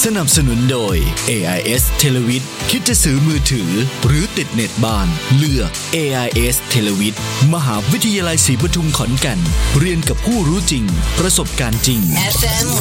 สนับสนุนโดย AIS เทเลวิทคิดจะซื้อมือถือหรือติดเน็ตบ้านเลือก AIS เทเลวิทมหาวิทยาลัยศรีปทุมขอนแก่นเรียนกับผู้รู้จริงประสบการณ์จริง FM